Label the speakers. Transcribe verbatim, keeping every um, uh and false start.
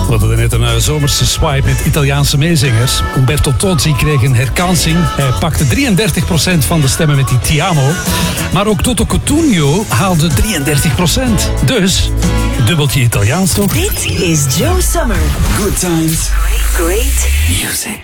Speaker 1: We hadden net een uh, zomerse swipe met Italiaanse meezingers. Umberto Tozzi kreeg een herkansing. Hij pakte drieëndertig procent van de stemmen met die Ti amo. Maar ook Toto Cutugno haalde drieëndertig procent. Dus, dubbeltje Italiaans toch?
Speaker 2: Dit is Joe Summer.
Speaker 3: Good times.
Speaker 2: Great music.